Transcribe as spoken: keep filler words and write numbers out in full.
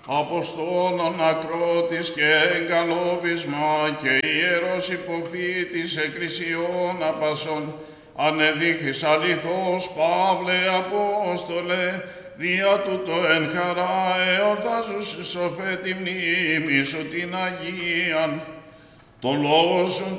Αποστόλων ακρότης και εγκαλόβισμα και ιερός υποποιητής εκκλησιών απασών, ανεδείχθης αληθώς Παύλε Απόστολε, δια τούτο εν χαρά εορτάζουσι σοφέ τη μνήμη σου την Αγίαν, τον λόγο σου